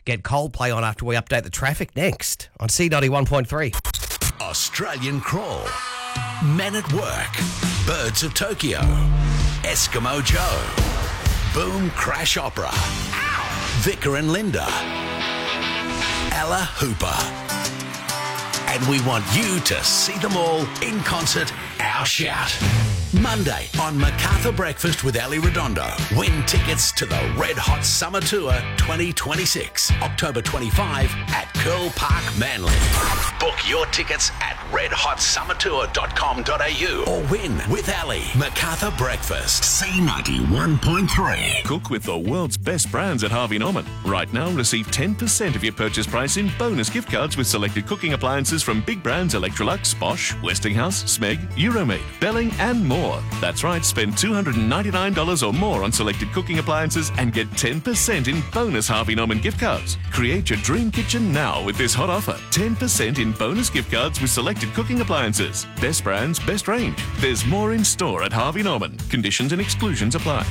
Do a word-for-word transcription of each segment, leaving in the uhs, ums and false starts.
get Coldplay on after we update the traffic next on C ninety-one point three. Australian Crawl, Men at Work, Birds of Tokyo, Eskimo Joe, Boom Crash Opera, Vicar and Linda, Ella Hooper. And we want you to see them all in concert, our shout. Monday on MacArthur Breakfast with Ali Redondo. Win tickets to the Red Hot Summer Tour twenty twenty-six, October twenty-fifth at Curl Park, Manly. Book your tickets at red hot summer tour dot com dot a u or win with Ali. MacArthur Breakfast, C ninety-one point three. Cook with the world's best brands at Harvey Norman. Right now, receive ten percent of your purchase price in bonus gift cards with selected cooking appliances from big brands Electrolux, Bosch, Westinghouse, Smeg, Euromaid, Belling and more. That's right, spend two hundred ninety-nine dollars or more on selected cooking appliances and get ten percent in bonus Harvey Norman gift cards. Create your dream kitchen now with this hot offer. ten percent in bonus gift cards with selected cooking appliances. Best brands, best range. There's more in store at Harvey Norman. Conditions and exclusions apply.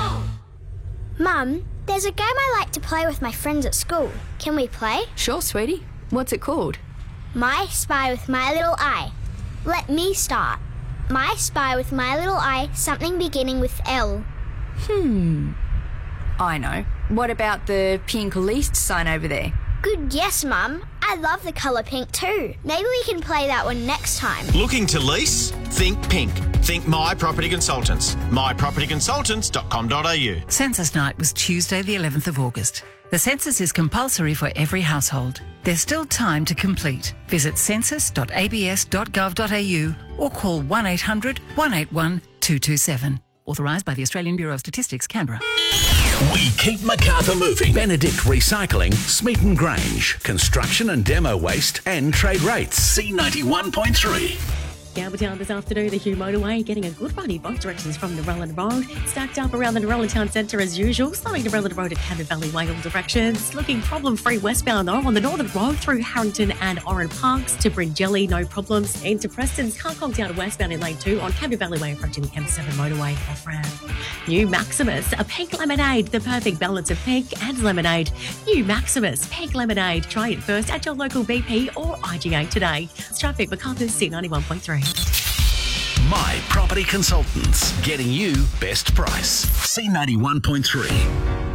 Mum, there's a game I like to play with my friends at school. Can we play? Sure, sweetie. What's it called? My Spy with My Little Eye. Let me start. My Spy with My Little Eye, something beginning with L. Hmm. I know. What about the pink least sign over there? Good guess, Mum. I love the colour pink too. Maybe we can play that one next time. Looking to lease? Think pink. Think My Property Consultants. my property consultants dot com dot a u. Census night was Tuesday the eleventh of August. The census is compulsory for every household. There's still time to complete. Visit census dot a b s dot gov dot a u or call one eight hundred, one eight one, two two seven. Authorised by the Australian Bureau of Statistics, Canberra. We keep MacArthur moving. Benedict Recycling, Smeaton Grange, construction and demo waste and trade rates. C ninety-one point three. Galbaton this afternoon, the Hugh Motorway getting a good run in both directions from Narellan Road. Stacked up around the Narellan Town Centre as usual. Slowing Narellan Road at Canberra Valley Way all directions. Looking problem-free westbound though on the Northern Road through Harrington and Oran Parks to Bringelly, no problems. Into Preston's car conked out westbound in lane two on Canberra Valley Way approaching the M seven motorway off-ramp. New Maximus, a pink lemonade, the perfect balance of pink and lemonade. New Maximus, pink lemonade. Try it first at your local B P or I G A today. It's traffic, MacArthur's C ninety-one point three. My Property Consultants, getting you best price. C ninety-one point three.